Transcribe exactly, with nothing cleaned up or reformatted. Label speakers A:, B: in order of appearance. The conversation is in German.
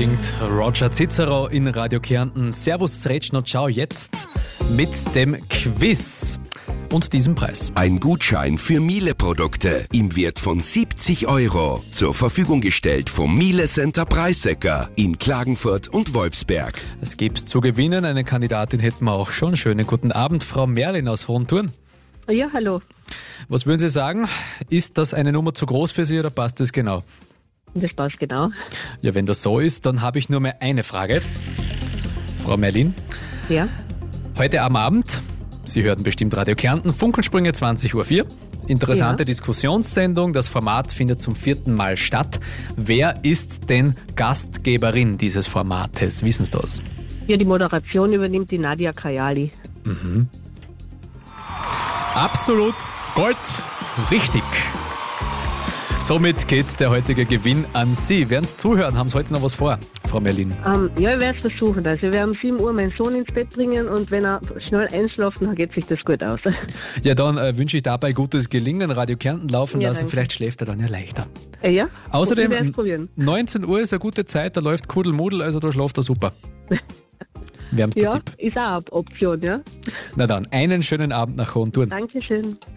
A: singt Roger Cicero in Radio Kärnten. Servus, Sretschno, ciao, jetzt mit dem Quiz und diesem Preis.
B: Ein Gutschein für Miele-Produkte im Wert von siebzig Euro. Zur Verfügung gestellt vom Miele Center Preissecker in Klagenfurt und Wolfsberg.
A: Es gibt zu gewinnen. Eine Kandidatin hätten wir auch schon. Schönen guten Abend, Frau Merlin aus Hohenthurn.
C: Ja, hallo.
A: Was würden Sie sagen? Ist das eine Nummer zu groß für Sie oder passt das genau?
C: Das passt genau.
A: Ja, wenn das so ist, dann habe ich nur mehr eine Frage. Frau Merlin,
C: Ja.
A: heute am Abend, Sie hörten bestimmt Radio Kärnten, Funkensprünge zwanzig Uhr vier. Interessante
C: Ja.
A: Diskussionssendung. Das Format findet zum vierten Mal statt. Wer ist denn Gastgeberin dieses Formates? Wissen Sie das?
C: Ja, die Moderation übernimmt die Nadia Kajali.
A: Absolut Gold. Richtig. Somit geht der heutige Gewinn an Sie. Werden Sie zuhören? Haben Sie heute noch was vor, Frau Merlin?
C: Ähm, ja, ich werde es versuchen. Also wir werden um sieben Uhr meinen Sohn ins Bett bringen und wenn er schnell einschläft, dann geht sich das gut aus.
A: Ja, dann äh, wünsche ich dabei gutes Gelingen. Radio Kärnten laufen
C: Ja,
A: lassen.
C: danke.
A: Vielleicht schläft er dann ja leichter.
C: Äh, ja?
A: Außerdem,
C: Ich werde es probieren.
A: neunzehn Uhr ist eine gute Zeit. Da läuft Kuddelmuddel, also da schläft er super. Wärmster
C: Ja,
A: Tipp.
C: ist auch eine Option, ja.
A: Na dann, einen schönen Abend nach Hohenthurn.
C: Dankeschön.